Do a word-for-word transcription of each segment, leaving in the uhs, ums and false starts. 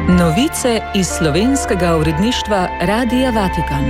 Novice iz slovenskega uredništva Radia Vatikan.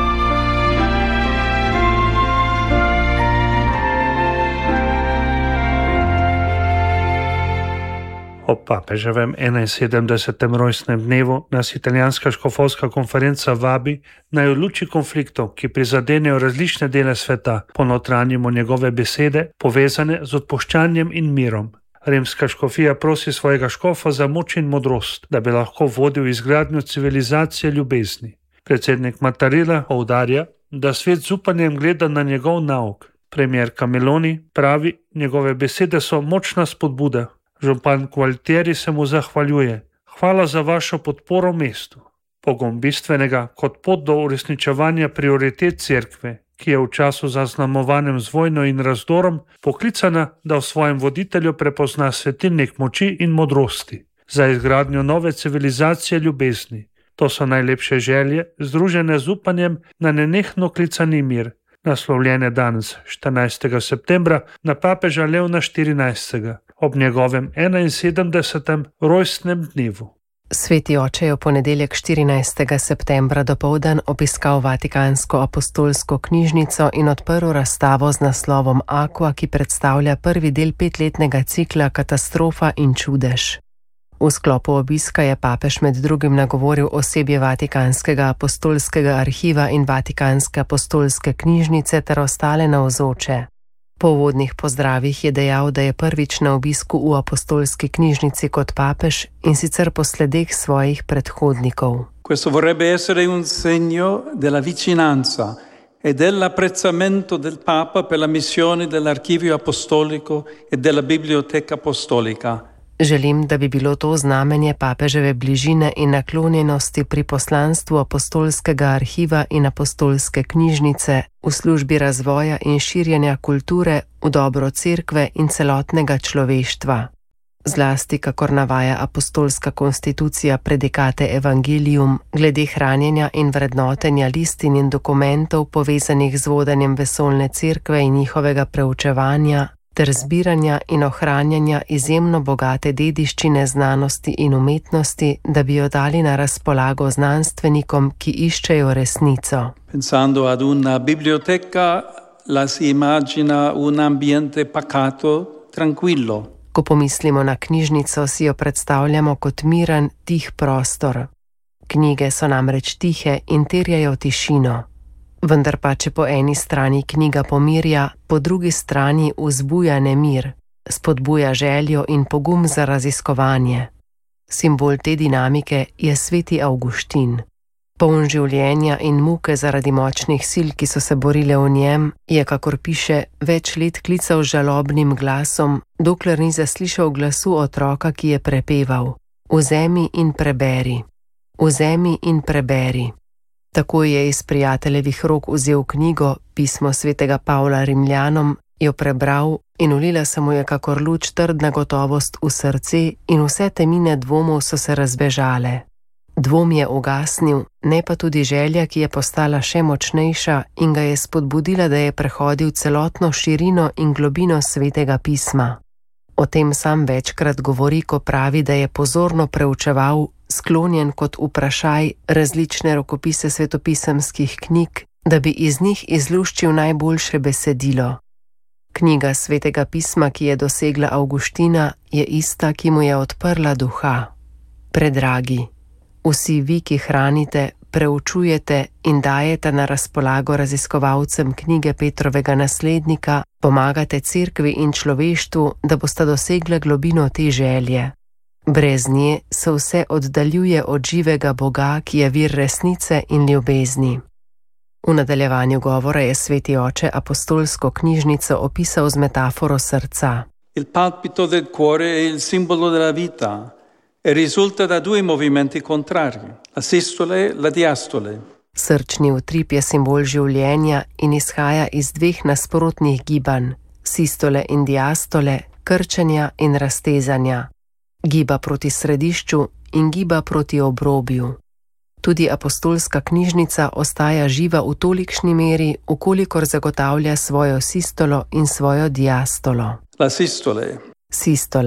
Ob papeževem enainsedemdesetem rojstnem dnevu nas italijanska škofovska konferenca vabi, naj v luči konfliktov, ki prizadenejo različne dele sveta, ponotranjimo njegove besede, povezane z odpuščanjem in mirom. Rimska škofija prosi svojega škofa za moč in modrost, da bi lahko vodil izgradnjo civilizacije ljubezni. Predsednik Mattarella poudarja, da svet z upanjem gleda na njegov nauk. Premier Meloni pravi, njegove besede so močna spodbuda. Župan Gualtieri se mu zahvaljuje. Hvala za vašo podporo mestu. Pogum bistvenega kot pot do uresničevanja prioritet cerkve, ki je v času zaznamovanem z vojno in razdorom poklicana, da v svojem voditelju prepozna svetilnik moči in modrosti za izgradnjo nove civilizacije ljubezni. To so najlepše želje, združene z upanjem na nenehno klicani mir, naslovljene danes, štirinajstega septembra, na papeža Leona štirinajstega, ob njegovem enainsedemdesetem rojstnem dnevu. Sveti oče je v ponedeljek štirinajstega septembra dopoldan obiskal Vatikansko apostolsko knjižnico in odprl razstavo z naslovom Aqua, ki predstavlja prvi del petletnega cikla Katastrofa in čudež. V sklopu obiska je papež med drugim nagovoril osebje Vatikanskega apostolskega arhiva in Vatikanske apostolske knjižnice ter ostale navzoče. Po uvodnih pozdravih je dejal, da je prvič na obisku v apostolski knjižnici kot papež in sicer po sledeh svojih predhodnikov. Questo vorrebbe essere un segno della vicinanza e dell'apprezzamento del Papa per la missione dell'archivio apostolico e della biblioteca apostolica. Želim, da bi bilo to znamenje papeževe bližine in naklonjenosti pri poslanstvu apostolskega arhiva in apostolske knjižnice v službi razvoja in širjenja kulture v dobro cerkve in celotnega človeštva. Zlasti, kakor navaja apostolska konstitucija Predikate Evangelium, glede hranjenja in vrednotenja listin in dokumentov povezanih z vodenjem vesoljne cerkve in njihovega preučevanja, ter zbiranja in ohranjanja izjemno bogate dediščine znanosti in umetnosti, da bi jo dali na razpolago znanstvenikom, ki iščejo resnico. Pensando ad una biblioteca, la si immagina un ambiente pacato, tranquillo. Ko pomislimo na knjižnico, si jo predstavljamo kot miren, tih prostor. Knjige so namreč tihe in terjajo tišino. Vendar pa, če po eni strani knjiga pomirja, po drugi strani vzbuja nemir, spodbuja željo in pogum za raziskovanje. Simbol te dinamike je sveti Avguštin. Poln življenja in muke zaradi močnih sil, ki so se borile v njem, je, kakor piše, več let klical žalobnim glasom, dokler ni zaslišal glasu otroka, ki je prepeval: Vzemi in preberi, vzemi in preberi. Tako je iz prijateljevih rok vzel knjigo, pismo svetega Pavla Rimljanom, jo prebral in ulila se mu je kakor luč trdna gotovost v srce in vse temine dvomov so se razbežale. Dvom je ugasnil, ne pa tudi želja, ki je postala še močnejša in ga je spodbudila, da je prehodil celotno širino in globino svetega pisma. O tem sam večkrat govori, ko pravi, da je pozorno preučeval, sklonjen kot vprašaj, različne rokopise svetopisemskih knjig, da bi iz njih izluščil najboljše besedilo. Knjiga svetega pisma, ki je dosegla Avguština, je ista, ki mu je odprla duha. Predragi, vsi vi, ki hranite, preučujete in dajete na razpolago raziskovalcem knjige Petrovega naslednika, pomagate cerkvi in človeštvu, da bosta dosegla globino te želje. Brez nje se vse oddaljuje od živega Boga, ki je vir resnice in ljubezni. V nadaljevanju govora je sveti oče apostolsko knjižnico opisal z metaforo srca. Il palpito del cuore è il simbolo della vita e risulta da due movimenti contrari, la sistole e la diastole. Srčni utrip je simbol življenja in izhaja iz dveh nasprotnih gibanj, sistole in diastole, krčenja in raztezanja. Giba proti središču in giba proti obrobju. Tudi apostolska knjižnica ostaja živa v tolikšni meri, ukolikor zagotavlja svojo sistolo in svojo diastolo. La sistole. Sistola.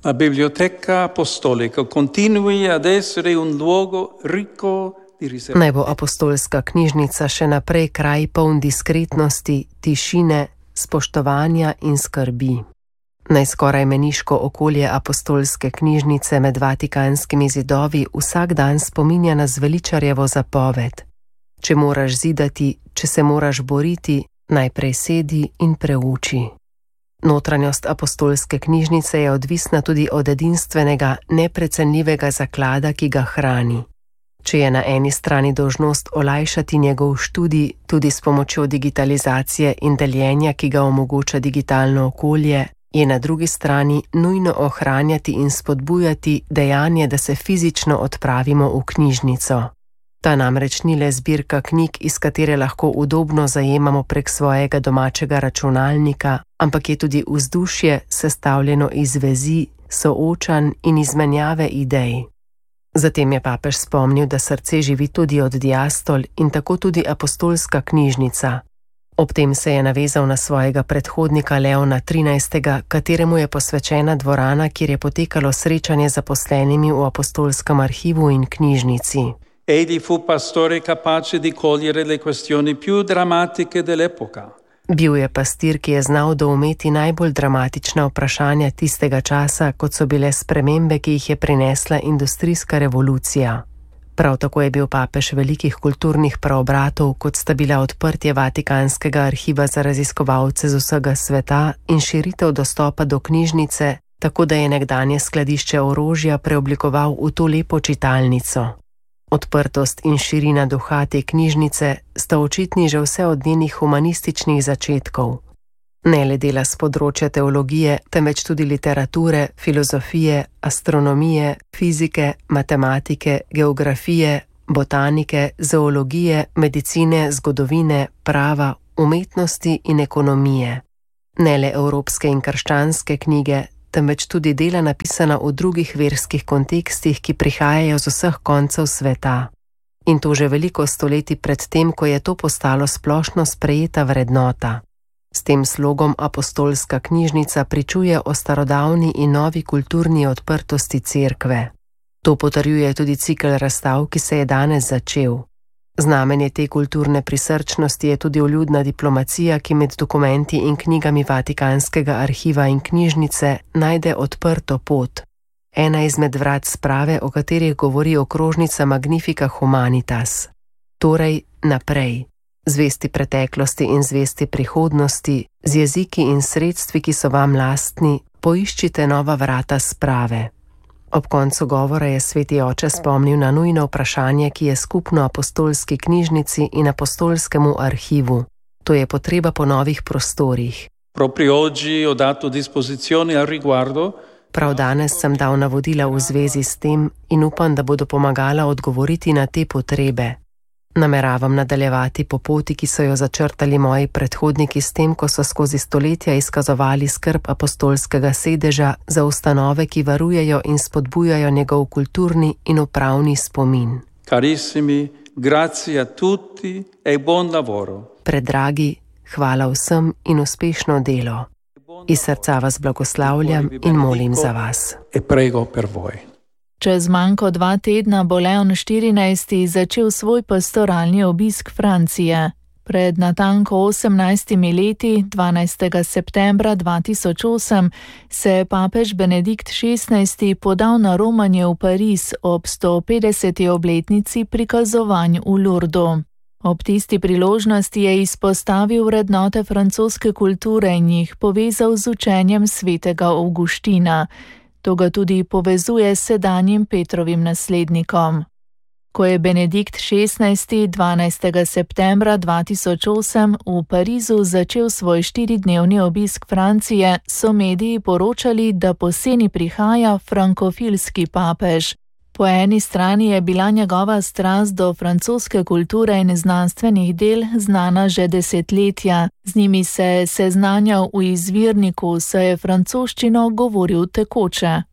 La Biblioteca Apostolica continui ad essere un luogo ricco di riserva. Naj bo apostolska knjižnica še naprej kraj poln diskretnosti, tišine, spoštovanja in skrbi. Naj skoraj meniško okolje apostolske knjižnice med vatikanskimi zidovi vsak dan spominja na zveličarjevo zapoved. Če moraš zidati, če se moraš boriti, najprej sedi in preuči. Notranjost apostolske knjižnice je odvisna tudi od edinstvenega, neprecenljivega zaklada, ki ga hrani. Če je na eni strani dolžnost olajšati njegov študij tudi s pomočjo digitalizacije in deljenja, ki ga omogoča digitalno okolje, je na drugi strani nujno ohranjati in spodbujati dejanje, da se fizično odpravimo v knjižnico. Ta namreč ni le zbirka knjig, iz katere lahko udobno zajemamo prek svojega domačega računalnika, ampak je tudi vzdušje sestavljeno iz vezi, soočanj in izmenjave idej. Zatem je papež spomnil, da srce živi tudi od diastol in tako tudi apostolska knjižnica. Ob tem se je navezal na svojega predhodnika Leona trinajstega, kateremu je posvečena dvorana, kjer je potekalo srečanje z zaposlenimi v apostolskem arhivu in knjižnici. Egli fu pastore capace di cogliere le questioni più drammatiche dell'epoca. Bil je pastir, ki je znal doumeti najbolj dramatična vprašanja tistega časa, kot so bile spremembe, ki jih je prinesla industrijska revolucija. Prav tako je bil papež velikih kulturnih preobratov, kot sta bila odprtje Vatikanskega arhiva za raziskovalce z vsega sveta in širitev dostopa do knjižnice, tako da je nekdanje skladišče orožja preoblikoval v to lepo čitalnico. Odprtost in širina duha te knjižnice sta očitni že vse od njenih humanističnih začetkov. Ne le dela s področja teologije, temveč tudi literature, filozofije, astronomije, fizike, matematike, geografije, botanike, zoologije, medicine, zgodovine, prava, umetnosti in ekonomije. Ne le evropske in krščanske knjige, temveč tudi dela napisana v drugih verskih kontekstih, ki prihajajo z vseh koncev sveta. In to že veliko stoletij pred tem, ko je to postalo splošno sprejeta vrednota. S tem slogom apostolska knjižnica pričuje o starodavni in novi kulturni odprtosti cerkve. To potrjuje tudi cikel razstav, ki se je danes začel. Znamenje te kulturne prisrčnosti je tudi vljudna diplomacija, ki med dokumenti in knjigami Vatikanskega arhiva in knjižnice najde odprto pot. Ena izmed vrat sprave, o katerih govori okrožnica Magnifica Humanitas. Torej, naprej. Zvesti preteklosti in zvesti prihodnosti, z jeziki in sredstvi, ki so vam lastni, poiščite nova vrata sprave. Ob koncu govora je sveti oče spomnil na nujno vprašanje, ki je skupno apostolski knjižnici in apostolskemu arhivu. To je potreba po novih prostorih. Proprio oggi ho dato disposizioni al riguardo. Prav danes sem dal navodila v zvezi s tem in upam, da bodo pomagala odgovoriti na te potrebe. Nameravam nadaljevati po poti, ki so jo začrtali moji predhodniki s tem, ko so skozi stoletja izkazovali skrb apostolskega sedeža za ustanove, ki varujejo in spodbujajo njegov kulturni in upravni spomin. Carissimi, grazie a tutti e buon lavoro. Predragi, hvala vsem in uspešno delo. Iz srca vas blagoslavljam in molim za vas. E prego per voi. Čez manj kot dva tedna bo Leon štirinajsti začel svoj pastoralni obisk Francije. Pred natanko osemnajstimi leti, dvanajstega septembra dva tisoč osem, se je papež Benedikt šestnajsti podal na romanje v Pariz ob stopetdeseti obletnici prikazovanj v Lourdu. Ob tisti priložnosti je izpostavil vrednote francoske kulture in jih povezal z učenjem svetega Avguština. To ga tudi povezuje s sedanjim Petrovim naslednikom. Ko je Benedikt šestnajsti dvanajstega septembra dva tisoč osem v Parizu začel svoj štiridnevni obisk Francije, so mediji poročali, da poseni prihaja frankofilski papež. Po eni strani je bila njegova strast do francoske kulture in znanstvenih del znana že desetletja. Z njimi se je seznanjal v izvirniku, saj je francoščino govoril tekoče.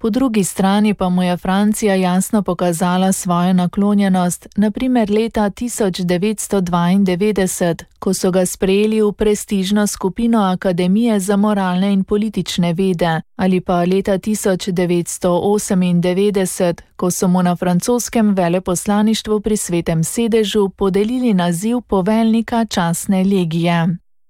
Po drugi strani pa mu je Francija jasno pokazala svojo naklonjenost, na primer leta tisoč devetsto dvaindevetdeset, ko so ga sprejeli v prestižno skupino Akademije za moralne in politične vede, ali pa leta tisoč devetsto osemindevetdeset, ko so mu na francoskem veleposlaništvu pri Svetem sedežu podelili naziv poveljnika častne legije.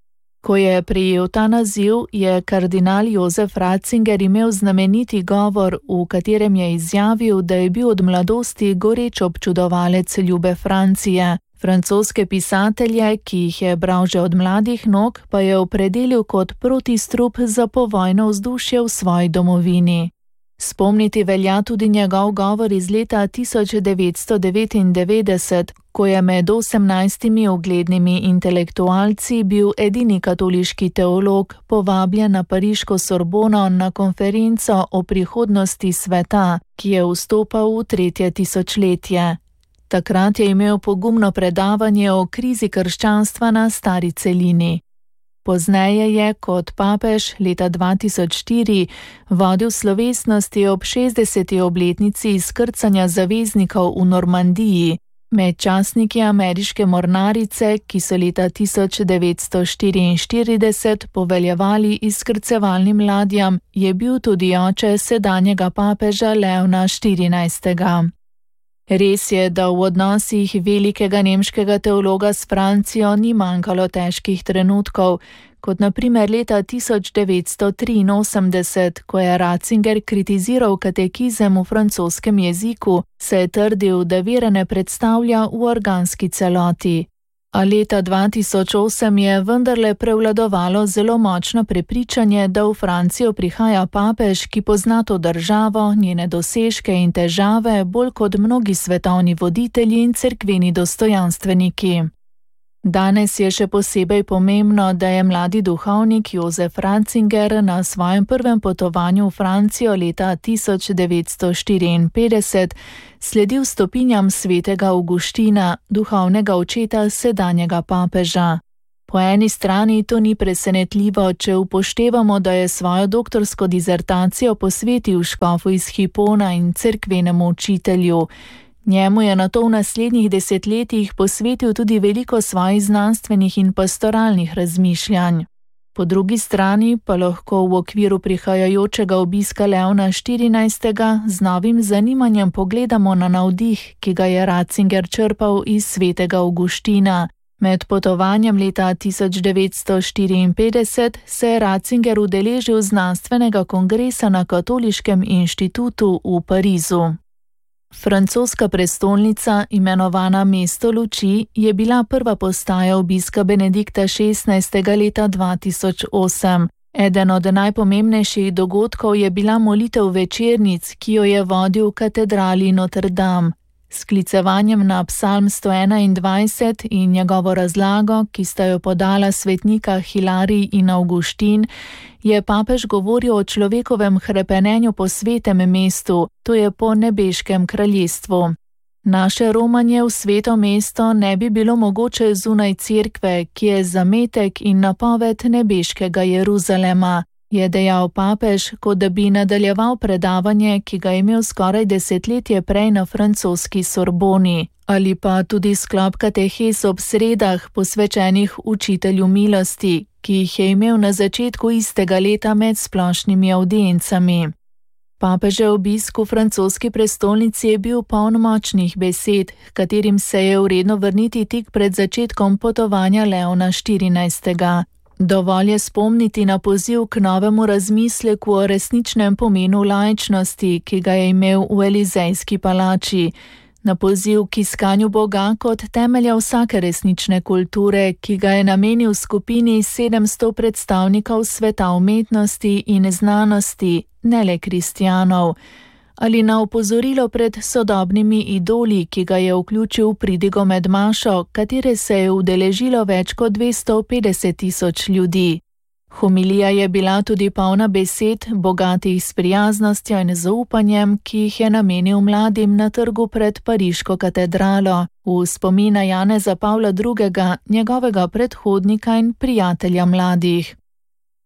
Ko je prejel ta naziv, je kardinal Jozef Ratzinger imel znameniti govor, v katerem je izjavil, da je bil od mladosti goreč občudovalec ljube Francije. Francoske pisatelje, ki jih je bral že od mladih nog, pa je opredelil kot protistrup za povojno vzdušje v svoji domovini. Spomniti velja tudi njegov govor iz leta tisoč devetsto devetindevetdeset, ko je med osemnajstimi uglednimi intelektualci bil edini katoliški teolog povabljen na pariško Sorbono na konferenco o prihodnosti sveta, ki je vstopal v tretje tisočletje. Takrat je imel pogumno predavanje o krizi krščanstva na stari celini. Pozneje je kot papež leta dva tisoč štiri vodil slovesnosti ob šestdeseti obletnici izkrcanja zaveznikov v Normandiji. Med častniki ameriške mornarice, ki so leta tisoč devetsto štiriinštirideset poveljevali izkrcevalnim ladjam, je bil tudi oče sedanjega papeža Leona štirinajstega. Res je, da v odnosih velikega nemškega teologa s Francijo ni manjkalo težkih trenutkov, kot na primer leta tisoč devetsto triinosemdeset, ko je Ratzinger kritiziral katekizem v francoskem jeziku, se je trdil, da vere ne predstavlja v organski celoti. A leta dva tisoč osem je vendarle prevladovalo zelo močno prepričanje, da v Francijo prihaja papež, ki pozna to državo, njene dosežke in težave bolj kot mnogi svetovni voditelji in cerkveni dostojanstveniki. Danes je še posebej pomembno, da je mladi duhovnik Jozef Ratzinger na svojem prvem potovanju v Francijo leta tisoč devetsto štiriinpetdeset sledil stopinjam svetega Avguština, duhovnega očeta sedanjega papeža. Po eni strani to ni presenetljivo, če upoštevamo, da je svojo doktorsko dizertacijo posvetil škofu iz Hipona in cerkvenemu učitelju. Njemu je nato v naslednjih desetletjih posvetil tudi veliko svojih znanstvenih in pastoralnih razmišljanj. Po drugi strani pa lahko v okviru prihajajočega obiska Leona štirinajstega z novim zanimanjem pogledamo na navdih, ki ga je Ratzinger črpal iz svetega Avguština. Med potovanjem leta tisoč devetsto štiriinpetdeset se je Ratzinger udeležil znanstvenega kongresa na Katoliškem inštitutu v Parizu. Francoska prestolnica, imenovana Mesto luči, je bila prva postaja obiska Benedikta šestnajstega leta dva tisoč osem. Eden od najpomembnejših dogodkov je bila molitev večernic, ki jo je vodil v katedrali Notre Dame. S sklicevanjem na psalm sto enaindvajset in njegovo razlago, ki sta jo podala svetnika Hilarij in Avguštin, je papež govoril o človekovem hrepenenju po svetem mestu, to je po nebeškem kraljestvu. Naše romanje v sveto mesto ne bi bilo mogoče zunaj cerkve, ki je zametek in napoved nebeškega Jeruzalema, je dejal papež, kot da bi nadaljeval predavanje, ki ga je imel skoraj desetletje prej na francoski Sorboni, ali pa tudi sklop katehes ob sredah, posvečenih učitelju milosti, ki jih je imel na začetku istega leta med splošnimi avdiencami. Papežev obisk v francoski prestolnici je bil poln močnih besed, katerim se je vredno vrniti tik pred začetkom potovanja Leona štirinajstega. Dovolj je spomniti na poziv k novemu razmisleku o resničnem pomenu laičnosti, ki ga je imel v Elizejski palači, na poziv k iskanju Boga kot temelja vsake resnične kulture, ki ga je namenil skupini sedemsto predstavnikov sveta umetnosti in znanosti, ne le kristjanov, ali na opozorilo pred sodobnimi idoli, ki ga je vključil v pridigo med mašo, katere se je udeležilo več kot dvesto petdeset tisoč ljudi. Homilija je bila tudi polna besed, bogatih s prijaznostjo in zaupanjem, ki jih je namenil mladim na trgu pred pariško katedralo, v spomin na Janeza Pavla drugega, njegovega predhodnika in prijatelja mladih.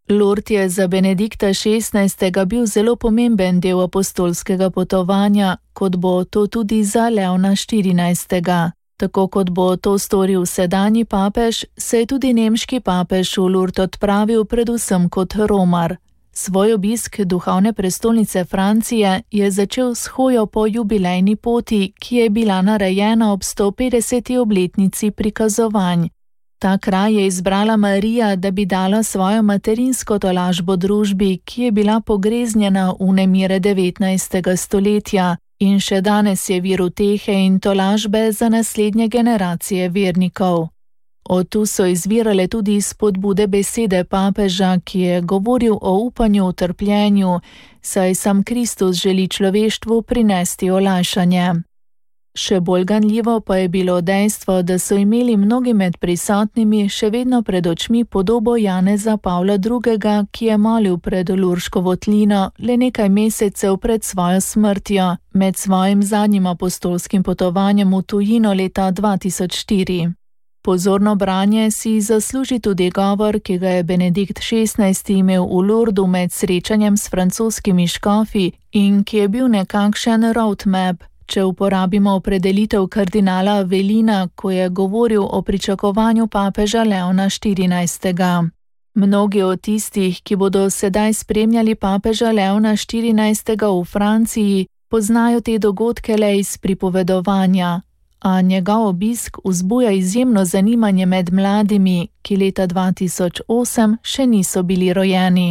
Lourdes je za Benedikta šestnajstega bil zelo pomemben del apostolskega potovanja, kot bo to tudi za Leona štirinajstega. Tako kot bo to storil sedanji papež, se je tudi nemški papež v Lourdes odpravil predvsem kot romar. Svoj obisk duhovne prestolnice Francije je začel s hojo po jubilejni poti, ki je bila narejena ob sto petdeseti obletnici prikazovanj. Ta kraj je izbrala Marija, da bi dala svojo materinsko tolažbo družbi, ki je bila pogreznjena v nemire devetnajstega stoletja in še danes je vir utehe in tolažbe za naslednje generacije vernikov. Od tu so izvirale tudi spodbude besede papeža, ki je govoril o upanju v trpljenju, saj sam Kristus želi človeštvu prinesti olajšanje. Še bolj ganljivo pa je bilo dejstvo, da so imeli mnogi med prisotnimi še vedno pred očmi podobo Janeza Pavla drugega, ki je molil pred Lurško votlino le nekaj mesecev pred svojo smrtjo, med svojim zadnjim apostolskim potovanjem v tujino leta dva tisoč štiri. Pozorno branje si zasluži tudi govor, ki ga je Benedikt šestnajsti imel v Lourdesu med srečanjem s francoskimi škofi in ki je bil nekakšen roadmap, če uporabimo opredelitev kardinala Velina, ko je govoril o pričakovanju papeža Leona štirinajstega. Mnogi od tistih, ki bodo sedaj spremljali papeža Leona štirinajstega v Franciji, poznajo te dogodke le iz pripovedovanja, a njegov obisk vzbuja izjemno zanimanje med mladimi, ki leta dva tisoč osem še niso bili rojeni.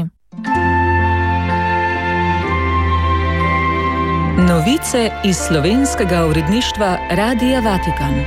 Novice iz slovenskega uredništva Radia Vatikan.